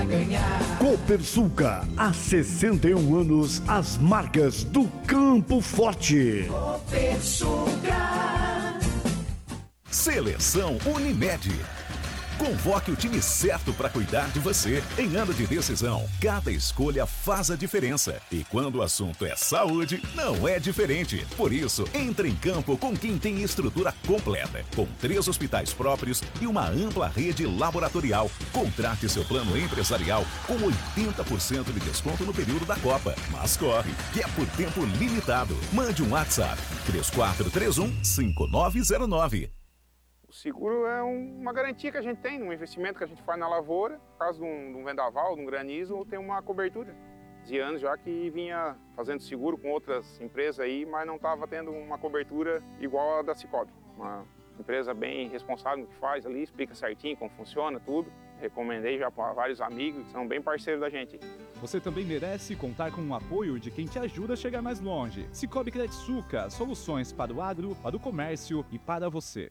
ganhar. Copersuca, há 61 anos, as marcas do Campo Forte. Copersuca. Seleção Unimed. Convoque o time certo para cuidar de você em ano de decisão. Cada escolha faz a diferença. E quando o assunto é saúde, não é diferente. Por isso, entre em campo com quem tem estrutura completa, com 3 hospitais próprios e uma ampla rede laboratorial. Contrate seu plano empresarial com 80% de desconto no período da Copa. Mas corre, que é por tempo limitado. Mande um WhatsApp 3431-5909. O seguro é uma garantia que a gente tem, um investimento que a gente faz na lavoura. No caso de um vendaval, de um granizo, tem uma cobertura. De anos já que vinha fazendo seguro com outras empresas aí, mas não estava tendo uma cobertura igual a da Cicobi. Uma empresa bem responsável no que faz ali, explica certinho como funciona tudo. Recomendei já para vários amigos que são bem parceiros da gente. Você também merece contar com o apoio de quem te ajuda a chegar mais longe. Cicobi Credsuca, soluções para o agro, para o comércio e para você.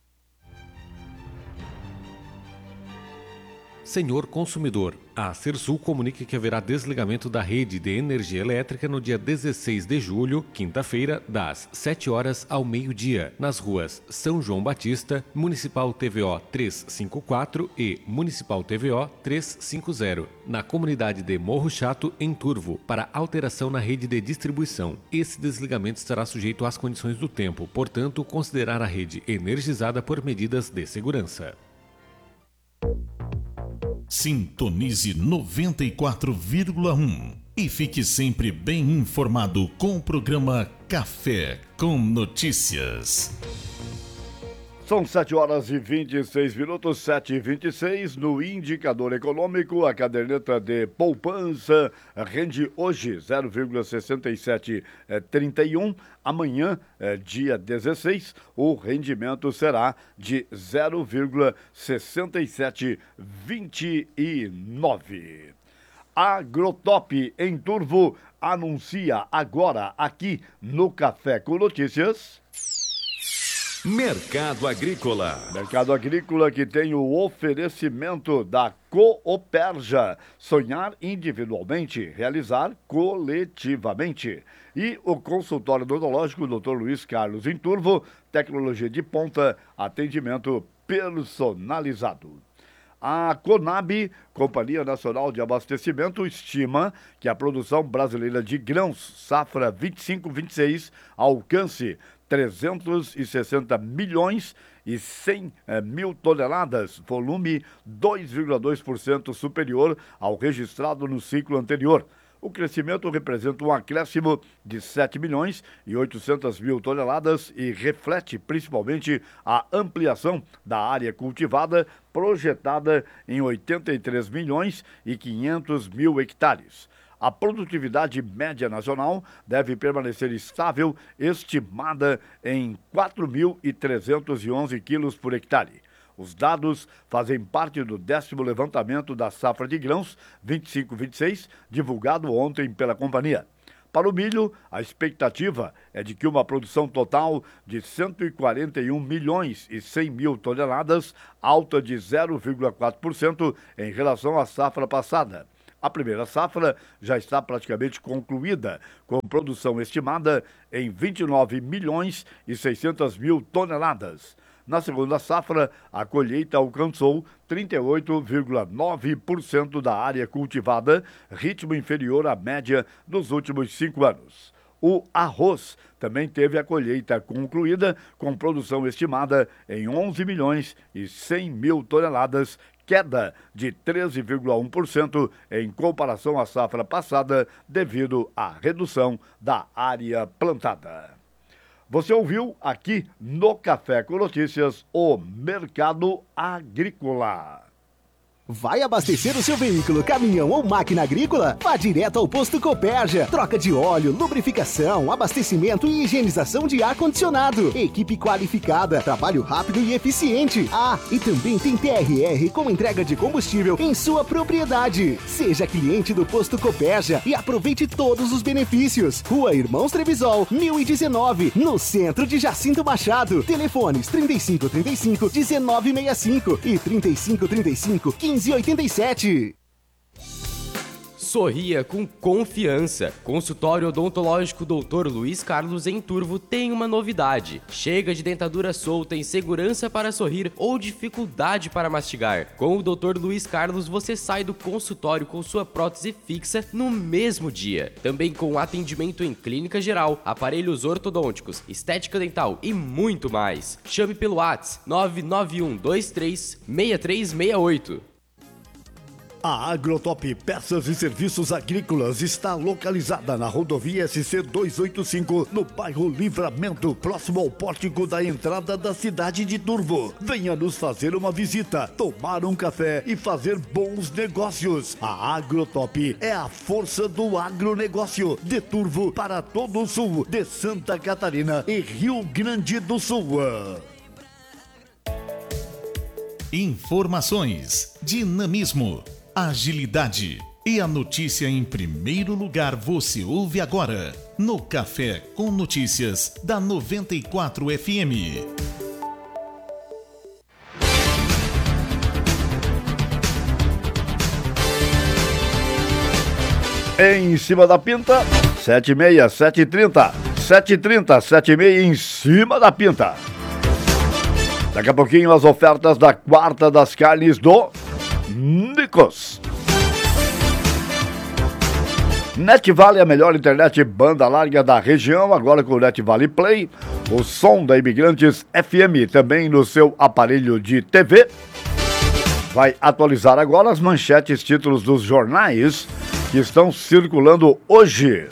Senhor consumidor, a Sersul comunica que haverá desligamento da rede de energia elétrica no dia 16 de julho, quinta-feira, das 7 horas ao meio-dia, nas ruas São João Batista, Municipal TVO 354 e Municipal TVO 350, na comunidade de Morro Chato, em Turvo, para alteração na rede de distribuição. Esse desligamento estará sujeito às condições do tempo, portanto, considerar a rede energizada por medidas de segurança. Sintonize 94,1 e fique sempre bem informado com o programa Café com Notícias. São 7 horas e 26 minutos, 7h26. No indicador econômico, a caderneta de poupança rende hoje 0,6731. Amanhã, dia 16, o rendimento será de 0,6729. Agrotop em Turvo anuncia agora aqui no Café com Notícias. Mercado Agrícola. Mercado Agrícola que tem o oferecimento da Cooperja. Sonhar individualmente, realizar coletivamente. E o consultório odontológico Dr. Luiz Carlos em Turvo, tecnologia de ponta, atendimento personalizado. A Conab, Companhia Nacional de Abastecimento, estima que a produção brasileira de grãos safra 25-26 alcance 360 milhões e 100 mil toneladas, volume 2,2% superior ao registrado no ciclo anterior. O crescimento representa um acréscimo de 7 milhões e 800 mil toneladas e reflete principalmente a ampliação da área cultivada, projetada em 83 milhões e 500 mil hectares. A produtividade média nacional deve permanecer estável, estimada em 4.311 quilos por hectare. Os dados fazem parte do 10º levantamento da safra de grãos 25-26, divulgado ontem pela companhia. Para o milho, a expectativa é de que uma produção total de 141 milhões e 100 mil toneladas, alta de 0,4% em relação à safra passada. A primeira safra já está praticamente concluída, com produção estimada em 29 milhões e 600 mil toneladas. Na segunda safra, a colheita alcançou 38,9% da área cultivada, ritmo inferior à média dos últimos 5 anos. O arroz também teve a colheita concluída, com produção estimada em 11 milhões e 100 mil toneladas, queda de 13,1% em comparação à safra passada, devido à redução da área plantada. Você ouviu aqui no Café com Notícias o Mercado Agrícola. Vai abastecer o seu veículo, caminhão ou máquina agrícola? Vá direto ao posto Cooperja. Troca de óleo, lubrificação, abastecimento e higienização de ar-condicionado. Equipe qualificada, trabalho rápido e eficiente. Ah, e também tem TRR com entrega de combustível em sua propriedade. Seja cliente do posto Cooperja e aproveite todos os benefícios. Rua Irmãos Trevisol, 1019, no centro de Jacinto Machado. Telefones 3535-1965 e 3535-1587. sorria com confiança. Consultório odontológico Dr. Luiz Carlos em Turvo tem uma novidade. Chega de dentadura solta, insegurança para sorrir ou dificuldade para mastigar. Com o Dr. Luiz Carlos você sai do consultório com sua prótese fixa no mesmo dia. Também com atendimento em clínica geral, aparelhos ortodônticos, estética dental e muito mais. Chame pelo WhatsApp 991236368. A Agrotop Peças e Serviços Agrícolas está localizada na rodovia SC 285, no bairro Livramento, próximo ao pórtico da entrada da cidade de Turvo. Venha nos fazer uma visita, tomar um café e fazer bons negócios. A Agrotop é a força do agronegócio de Turvo para todo o sul de Santa Catarina e Rio Grande do Sul. Informações, dinamismo, agilidade e a notícia em primeiro lugar você ouve agora no Café com Notícias da 94 FM. Em cima da pinta, 7h30, 7h30, 7h30, 7h30 em cima da pinta. Daqui a pouquinho as ofertas da quarta das carnes do Nicos. NetVale, a melhor internet banda larga da região, agora com o NetVale Play, o som da Imigrantes FM também no seu aparelho de TV. Vai atualizar agora as manchetes, títulos dos jornais que estão circulando hoje.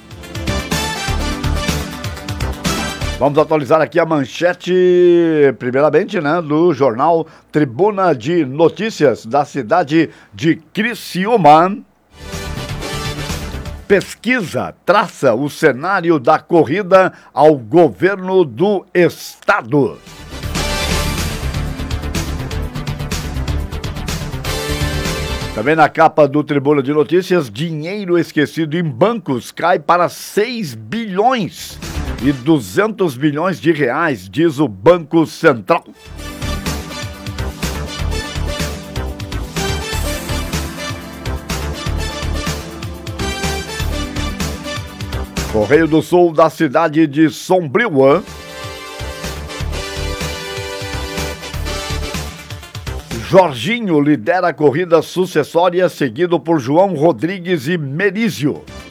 Vamos atualizar aqui a manchete, primeiramente, do jornal Tribuna de Notícias da cidade de Criciúma. Pesquisa traça o cenário da corrida ao governo do estado. Também na capa do Tribuna de Notícias, dinheiro esquecido em bancos cai para 6 bilhões e 200 bilhões de reais, diz o Banco Central. Correio do Sul da cidade de Sombrio. Jorginho lidera a corrida sucessória, seguido por João Rodrigues e Merizio.